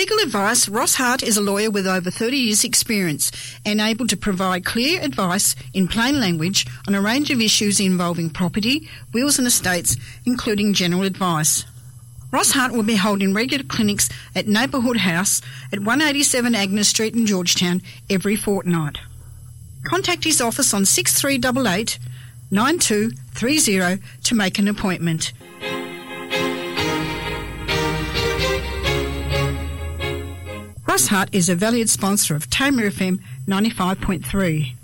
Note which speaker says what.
Speaker 1: legal advice, Ross Hart is a lawyer with over 30 years' experience and able to provide clear advice in plain language on a range of issues involving property, wills and estates, including general advice. Ross Hart will be holding regular clinics at Neighbourhood House at 187 Agnes Street in Georgetown every fortnight. Contact his office on 6388 9230 to make an appointment. Ross Hart is a valued sponsor of Tamer FM 95.3.